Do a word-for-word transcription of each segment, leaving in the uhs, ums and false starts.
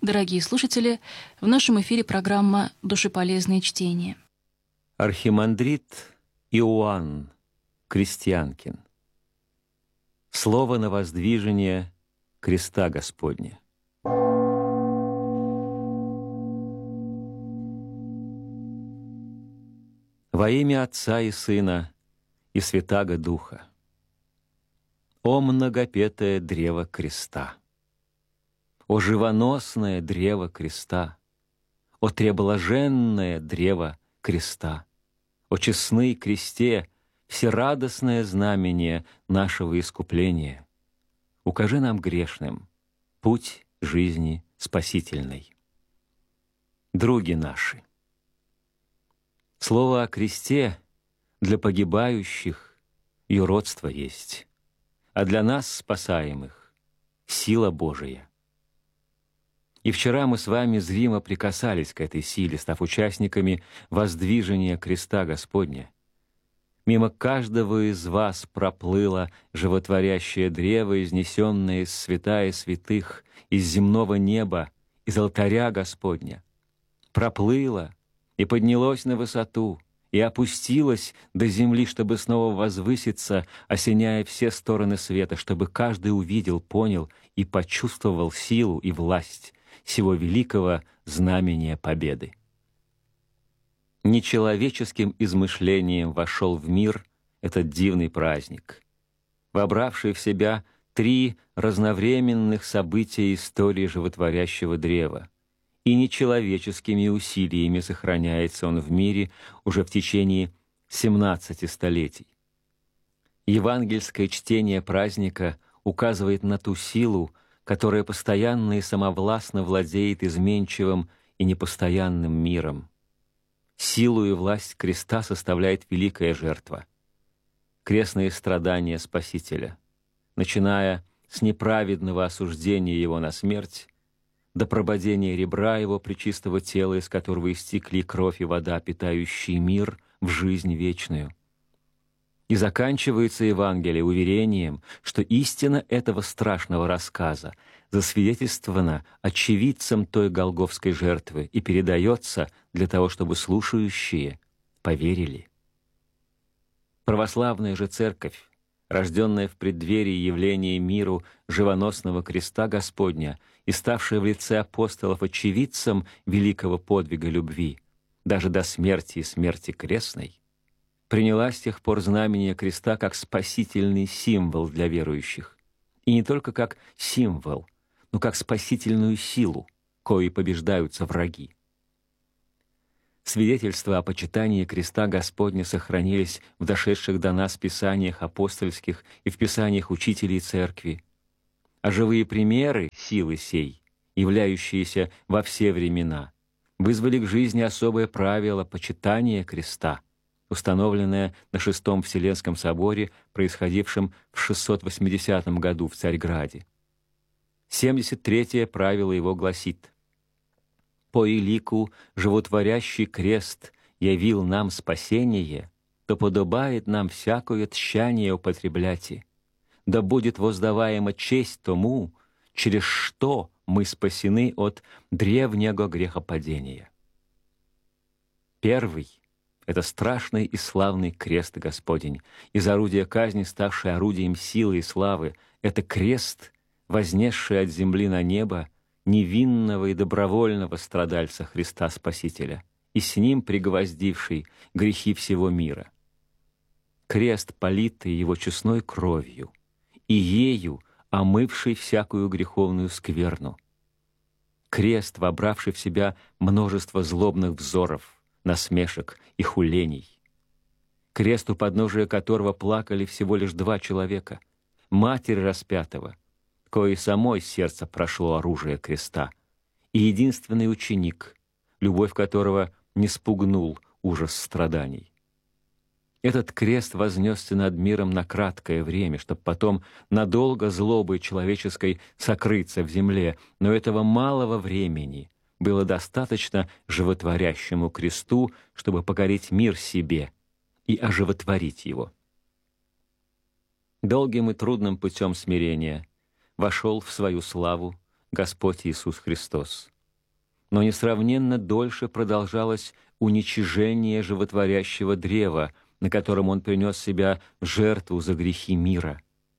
Дорогие слушатели, в нашем эфире программа «Душеполезное чтение». Архимандрит Иоанн Крестьянкин. Слово на воздвижение креста Господня. Во имя Отца и Сына и Святаго Духа. О многопетое древо креста! О живоносное древо креста! О треблаженное древо креста! О честный кресте, всерадостное знамение нашего искупления! Укажи нам грешным путь жизни спасительной. Други наши! Слово о кресте для погибающих юродство есть, а для нас, спасаемых, сила Божия. И вчера мы с вами зримо прикасались к этой силе, став участниками воздвижения креста Господня. Мимо каждого из вас проплыло животворящее древо, изнесенное из святая святых, из земного неба, из алтаря Господня. Проплыло и поднялось на высоту, и опустилось до земли, чтобы снова возвыситься, осеняя все стороны света, чтобы каждый увидел, понял и почувствовал силу и власть сего великого знамения победы. Нечеловеческим измышлением вошел в мир этот дивный праздник, вобравший в себя три разновременных события истории животворящего древа, и нечеловеческими усилиями сохраняется он в мире уже в течение семнадцати столетий. Евангельское чтение праздника указывает на ту силу, которая постоянно и самовластно владеет изменчивым и непостоянным миром. Силу и власть креста составляет великая жертва, крестные страдания Спасителя, начиная с неправедного осуждения Его на смерть, до прободения ребра Его пречистого тела, из которого истекли кровь и вода, питающие мир в жизнь вечную. И заканчивается Евангелие уверением, что истина этого страшного рассказа засвидетельствована очевидцем той голгофской жертвы и передается для того, чтобы слушающие поверили. Православная же Церковь, рожденная в преддверии явления миру живоносного креста Господня и ставшая в лице апостолов очевидцем великого подвига любви, даже до смерти и смерти крестной, приняла с тех пор знамение креста как спасительный символ для верующих, и не только как символ, но как спасительную силу, коей побеждаются враги. Свидетельства о почитании креста Господня сохранились в дошедших до нас писаниях апостольских и в писаниях учителей Церкви, а живые примеры силы сей, являющиеся во все времена, вызвали к жизни особое правило почитания креста, установленное на Шестом Вселенском соборе, происходившем в шестьсот восьмидесятом году в Царьграде. семьдесят третье правило его гласит: «По илику животворящий крест явил нам спасение, то подобает нам всякое тщание употреблять, да будет воздаваема честь тому, через что мы спасены от древнего грехопадения». Первый — это страшный и славный крест Господень, из орудия казни, ставший орудием силы и славы. Это крест, вознесший от земли на небо невинного и добровольного страдальца Христа Спасителя, и с ним пригвоздивший грехи всего мира. Крест, политый его честной кровью, и ею омывший всякую греховную скверну. Крест, вобравший в себя множество злобных взоров, насмешек и хулений. Крест, у подножия которого плакали всего лишь два человека — Матерь распятого, коей самой сердце прошло оружие креста, и единственный ученик, любовь которого не спугнул ужас страданий. Этот крест вознесся над миром на краткое время, чтобы потом надолго злобой человеческой сокрыться в земле, но этого малого времени было достаточно животворящему кресту, чтобы покорить мир себе и оживотворить его. Долгим и трудным путем смирения вошел в свою славу Господь Иисус Христос, но несравненно дольше продолжалось уничижение животворящего древа, на котором он принес себя в жертву за грехи мира.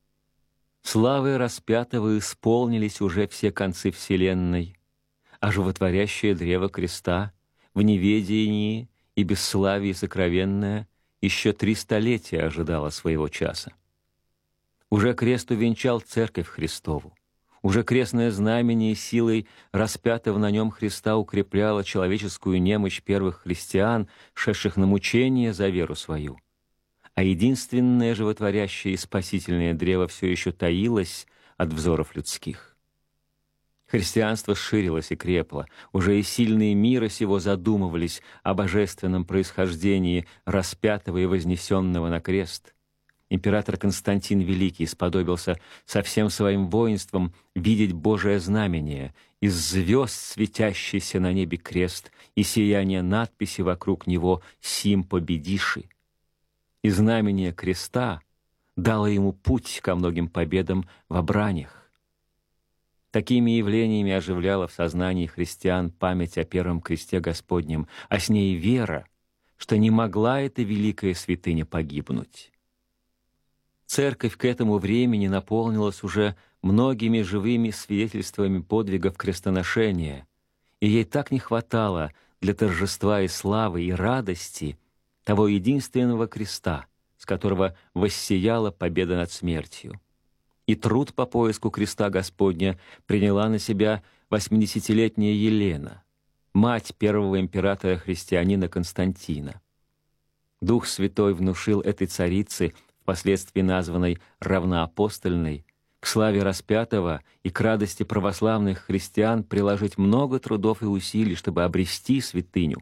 Славы распятого исполнились уже все концы вселенной, а животворящее древо креста в неведении и бесславии сокровенное еще три столетия ожидало своего часа. Уже крест увенчал Церковь Христову. Уже крестное знамение силой распятого на нем Христа укрепляло человеческую немощь первых христиан, шедших на мучение за веру свою. А единственное животворящее и спасительное древо все еще таилось от взоров людских. Христианство ширилось и крепло, уже и сильные мира сего задумывались о божественном происхождении распятого и вознесенного на крест. Император Константин Великий сподобился со всем своим воинством видеть Божие знамение, из звезд светящийся на небе крест и сияние надписи вокруг него «Сим победиши». И знамение креста дало ему путь ко многим победам в бранях. Такими явлениями оживляла в сознании христиан память о первом кресте Господнем, а с ней вера, что не могла эта великая святыня погибнуть. Церковь к этому времени наполнилась уже многими живыми свидетельствами подвигов крестоношения, и ей так не хватало для торжества и славы и радости того единственного креста, с которого воссияла победа над смертью. И труд по поиску креста Господня приняла на себя восьмидесятилетняя Елена, мать первого императора-христианина Константина. Дух Святой внушил этой царице, впоследствии названной равноапостольной, к славе распятого и к радости православных христиан приложить много трудов и усилий, чтобы обрести святыню.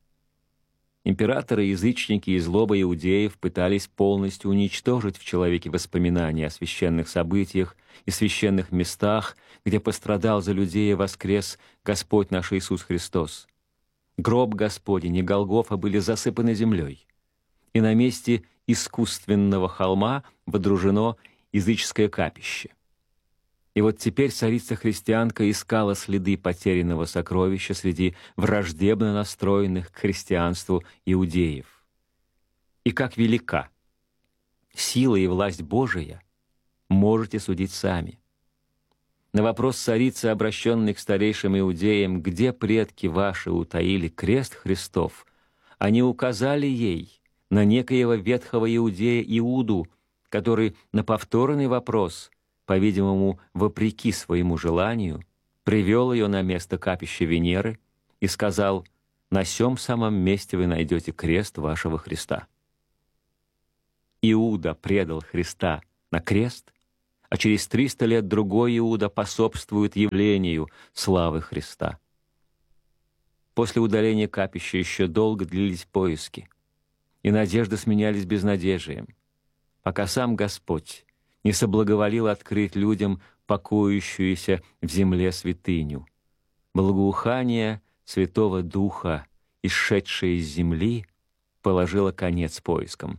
Императоры, язычники и злоба иудеев пытались полностью уничтожить в человеке воспоминания о священных событиях и священных местах, где пострадал за людей и воскрес Господь наш Иисус Христос. Гроб Господень и Голгофа были засыпаны землей, и на месте искусственного холма водружено языческое капище. И вот теперь царица-христианка искала следы потерянного сокровища среди враждебно настроенных к христианству иудеев. И как велика сила и власть Божия, можете судить сами. На вопрос царицы, обращенный к старейшим иудеям, где предки ваши утаили крест Христов, они указали ей на некоего ветхого иудея Иуду, который на повторный вопрос, по-видимому, вопреки своему желанию, привел ее на место капища Венеры и сказал: «На сём самом месте вы найдете крест вашего Христа». Иуда предал Христа на крест, а через триста лет другой Иуда способствует явлению славы Христа. После удаления капища еще долго длились поиски, и надежды сменялись безнадежием, пока сам Господь не соблаговолил открыть людям покоящуюся в земле святыню. Благоухание Святого Духа, исшедшее из земли, положило конец поискам.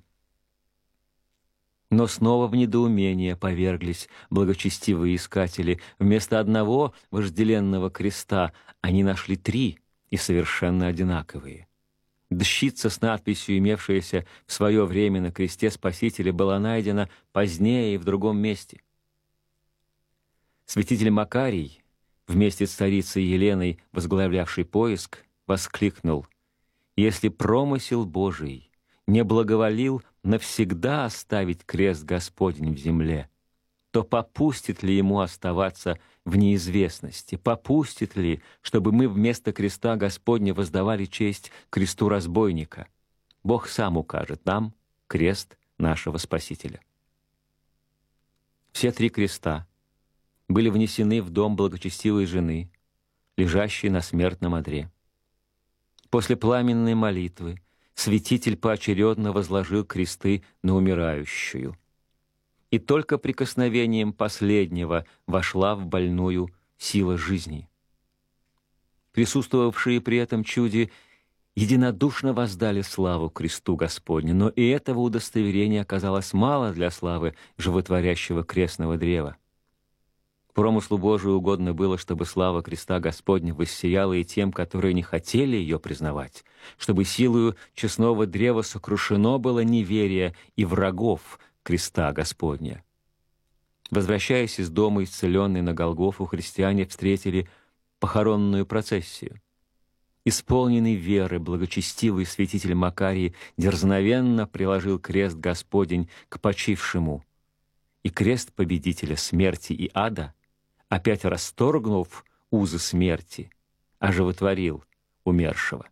Но снова в недоумение поверглись благочестивые искатели. Вместо одного вожделенного креста они нашли три, и совершенно одинаковые. Дщица с надписью, имевшаяся в свое время на кресте Спасителя, была найдена позднее и в другом месте. Святитель Макарий, вместе с царицей Еленой, возглавлявший поиск, воскликнул: «Если промысел Божий не благоволил навсегда оставить крест Господень в земле, то попустит ли ему оставаться в неизвестности? Попустит ли, чтобы мы вместо креста Господня воздавали честь кресту разбойника? Бог сам укажет нам крест нашего Спасителя». Все три креста были внесены в дом благочестивой жены, лежащей на смертном одре. После пламенной молитвы святитель поочередно возложил кресты на умирающую. И только прикосновением последнего вошла в больную сила жизни. Присутствовавшие при этом чуде единодушно воздали славу кресту Господню, но и этого удостоверения оказалось мало для славы животворящего крестного древа. Промыслу Божию угодно было, чтобы слава креста Господня воссияла и тем, которые не хотели ее признавать, чтобы силою честного древа сокрушено было неверие и врагов креста Господня. Возвращаясь из дома, исцеленные на Голгофу, христиане встретили похоронную процессию. Исполненный веры, благочестивый святитель Макарий дерзновенно приложил крест Господень к почившему, и крест победителя смерти и ада, опять расторгнув узы смерти, оживотворил умершего.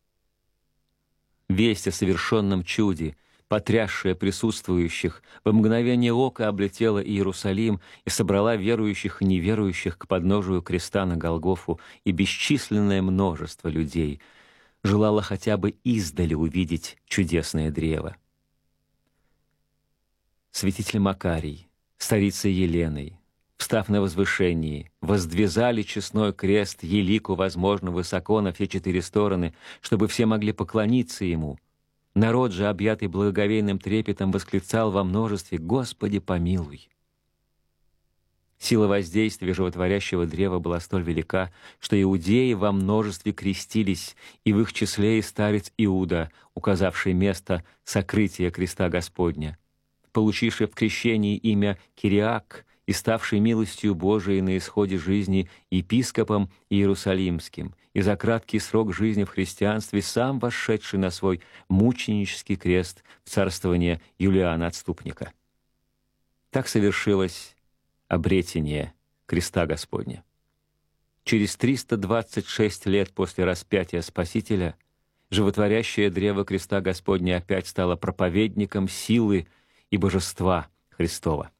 Весть о совершенном чуде, потрясшая присутствующих, во мгновение ока облетела Иерусалим и собрала верующих и неверующих к подножию креста на Голгофу, и бесчисленное множество людей желало хотя бы издали увидеть чудесное древо. Святитель Макарий, старица Еленой, встав на возвышении, воздвизали честной крест елику, возможно, высоко на все четыре стороны, чтобы все могли поклониться ему. Народ же, объятый благоговейным трепетом, восклицал во множестве: «Господи, помилуй!» Сила воздействия животворящего древа была столь велика, что иудеи во множестве крестились, и в их числе и старец Иуда, указавший место сокрытия креста Господня, получивший в крещении имя Кириак и ставший милостью Божией на исходе жизни епископом Иерусалимским, и за краткий срок жизни в христианстве сам вошедший на свой мученический крест в царствование Юлиана Отступника. Так совершилось обретение креста Господня. Через триста двадцать шесть лет после распятия Спасителя животворящее древо креста Господня опять стало проповедником силы и божества Христова.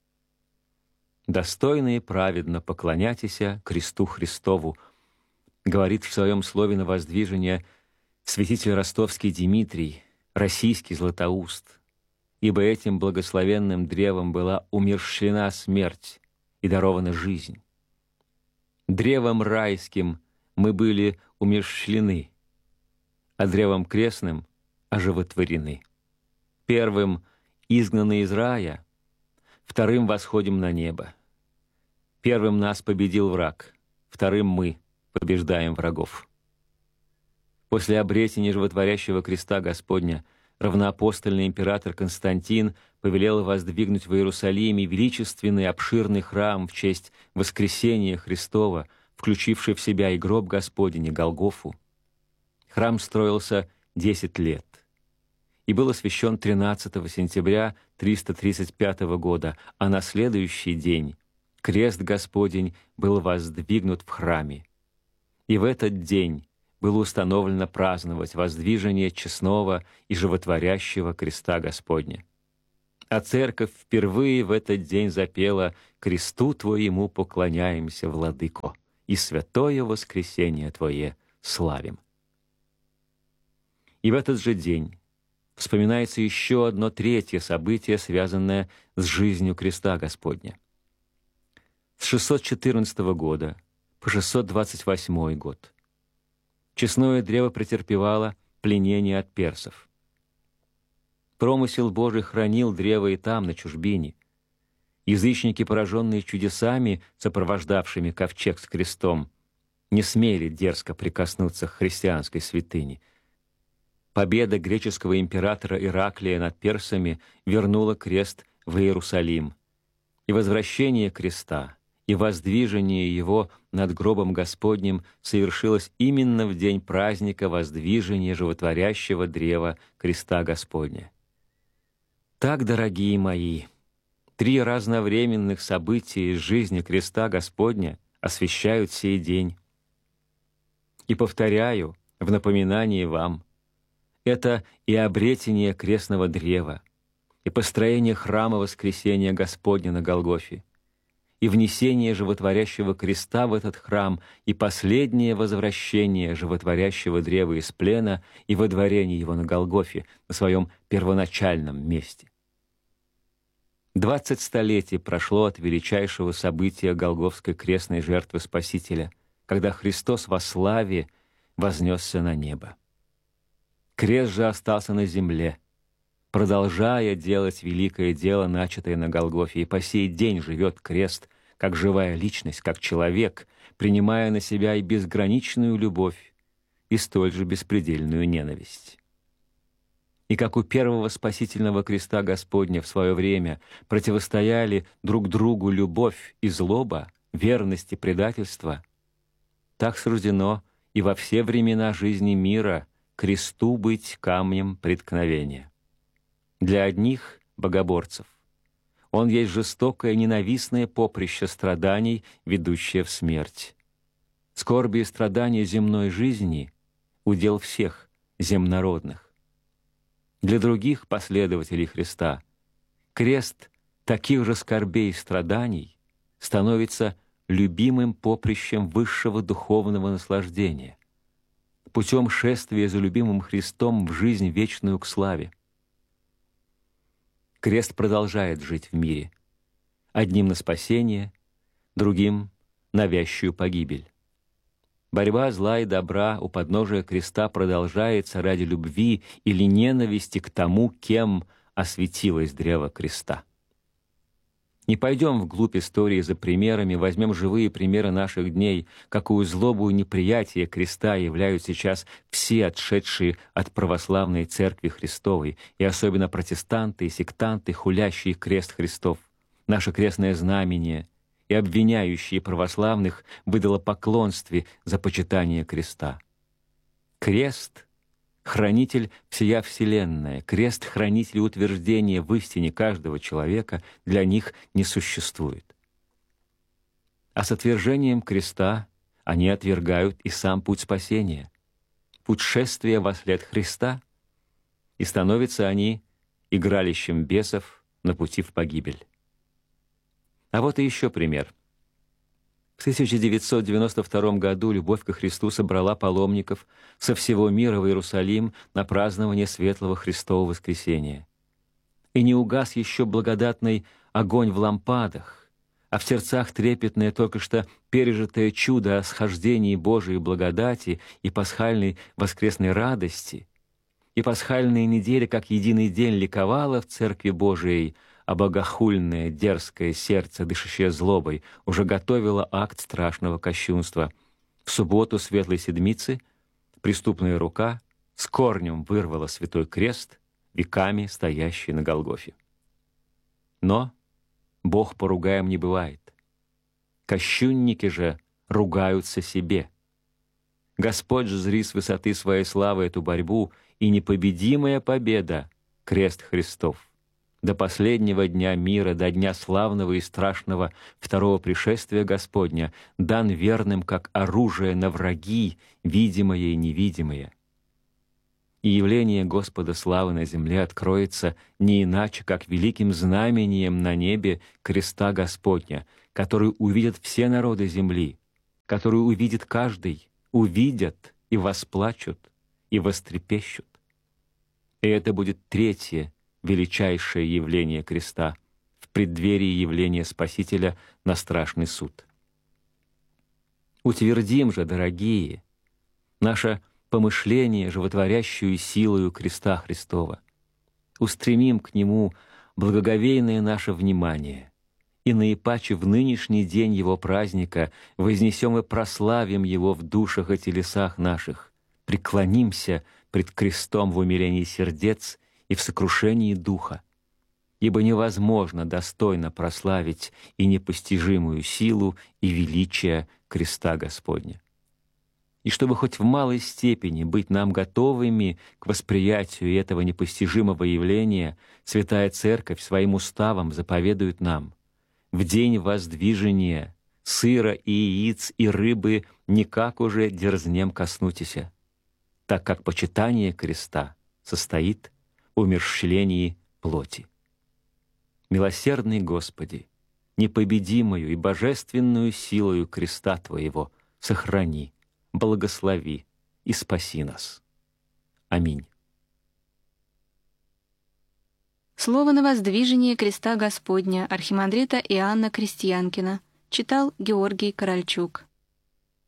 «Достойно и праведно поклоняйтеся кресту Христову», говорит в своем слове на воздвижение святитель ростовский Димитрий, российский Златоуст, «ибо этим благословенным древом была умерщвлена смерть и дарована жизнь. Древом райским мы были умерщвлены, а древом крестным оживотворены. Первым изгнаны из рая, вторым восходим на небо. Первым нас победил враг, вторым мы побеждаем врагов». После обретения животворящего креста Господня равноапостольный император Константин повелел воздвигнуть в Иерусалиме величественный обширный храм в честь воскресения Христова, включивший в себя и гроб Господень, и Голгофу. Храм строился десять лет и был освящен тринадцатого сентября триста тридцать пятого года, а на следующий день крест Господень был воздвигнут в храме. И в этот день было установлено праздновать воздвижение честного и животворящего креста Господня. А церковь впервые в этот день запела: «Кресту Твоему поклоняемся, Владыко, и святое воскресение Твое славим». И в этот же день вспоминается еще одно третье событие, связанное с жизнью креста Господня. С шестьсот четырнадцатого года по шестьсот двадцать восьмой год честное древо претерпевало пленение от персов. Промысел Божий хранил древо и там, на чужбине. Язычники, пораженные чудесами, сопровождавшими ковчег с крестом, не смели дерзко прикоснуться к христианской святыне. Победа греческого императора Ираклия над персами вернула крест в Иерусалим, и возвращение креста и воздвижение его над гробом Господним совершилось именно в день праздника воздвижения животворящего древа креста Господня. Так, дорогие мои, три разновременных события из жизни креста Господня освещают сей день. И повторяю в напоминании вам, это и обретение крестного древа, и построение храма воскресения Господня на Голгофе, и внесение животворящего креста в этот храм, и последнее возвращение животворящего древа из плена и водворение его на Голгофе, на своем первоначальном месте. Двадцать столетий прошло от величайшего события Голгофской крестной жертвы Спасителя, когда Христос во славе вознесся на небо. Крест же остался на земле, продолжая делать великое дело, начатое на Голгофе, и по сей день живет крест, как живая личность, как человек, принимая на себя и безграничную любовь, и столь же беспредельную ненависть. И как у первого спасительного креста Господня в свое время противостояли друг другу любовь и злоба, верность и предательство, так суждено и во все времена жизни мира кресту быть камнем преткновения. Для одних богоборцев он есть жестокое ненавистное поприще страданий, ведущее в смерть. Скорби и страдания земной жизни — удел всех земнородных. Для других последователей Христа крест таких же скорбей и страданий становится любимым поприщем высшего духовного наслаждения, путем шествия за любимым Христом в жизнь вечную к славе. Крест продолжает жить в мире, одним на спасение, другим — на вящую погибель. Борьба зла и добра у подножия креста продолжается ради любви или ненависти к тому, кем осветилось древо креста. Не пойдем вглубь истории за примерами, возьмем живые примеры наших дней, какую злобу и неприятие креста являют сейчас все отшедшие от православной Церкви Христовой, и особенно протестанты и сектанты, хулящие крест Христов, наше крестное знамение, и обвиняющие православных в идолопоклонстве за почитание креста. Крест — хранитель всея вселенная, крест — хранитель утверждения в истине каждого человека, для них не существует. А с отвержением креста они отвергают и сам путь спасения, путь шествия вослед Христа, и становятся они игралищем бесов на пути в погибель. А вот и еще пример. В тысяча девятьсот девяносто втором году любовь ко Христу собрала паломников со всего мира в Иерусалим на празднование Светлого Христового Воскресения. И не угас еще благодатный огонь в лампадах, а в сердцах трепетное только что пережитое чудо о схождении Божией благодати и пасхальной воскресной радости, и пасхальная неделя как единый день ликовала в Церкви Божией, а богохульное, дерзкое сердце, дышащее злобой, уже готовило акт страшного кощунства. В субботу Светлой Седмицы преступная рука с корнем вырвала святой крест, веками стоящий на Голгофе. Но Бог поругаем не бывает. Кощунники же ругаются себе. Господь же зри с высоты своей славы эту борьбу, и непобедимая победа — крест Христов. До последнего дня мира, до дня славного и страшного второго пришествия Господня, дан верным как оружие на враги, видимое и невидимое. И явление Господа славы на земле откроется не иначе, как великим знамением на небе креста Господня, который увидят все народы земли, который увидит каждый, увидят и восплачут, и вострепещут. И это будет третье, величайшее явление креста в преддверии явления Спасителя на страшный суд. Утвердим же, дорогие, наше помышление животворящую силою креста Христова, устремим к Нему благоговейное наше внимание, и наипаче в нынешний день Его праздника вознесем и прославим Его в душах и телесах наших, преклонимся пред крестом в умилении сердец и в сокрушении духа, ибо невозможно достойно прославить и непостижимую силу и величие креста Господня. И чтобы хоть в малой степени быть нам готовыми к восприятию этого непостижимого явления, Святая Церковь своим уставом заповедует нам: в день воздвижения сыра и яиц и рыбы никак уже дерзнем коснутися, так как почитание креста состоит умерщвлении плоти. Милосердный Господи, непобедимую и божественную силою креста Твоего сохрани, благослови и спаси нас. Аминь. Слово на воздвижение креста Господня архимандрита Иоанна Крестьянкина читал Георгий Корольчук.